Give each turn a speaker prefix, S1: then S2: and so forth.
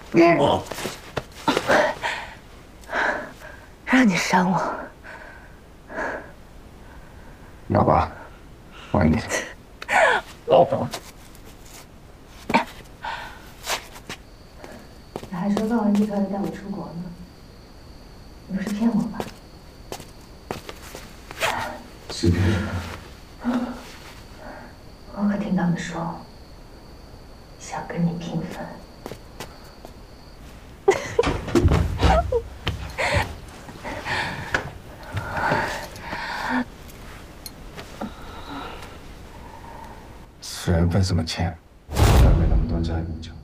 S1: 让你扇我，
S2: 要吧，还你。
S1: 你还说报完机票要带我出国呢，你不是骗我吧？
S2: 是骗人。
S1: 我可听他们说，想跟你平分。
S2: 私人份什么钱？准备那么多债多久？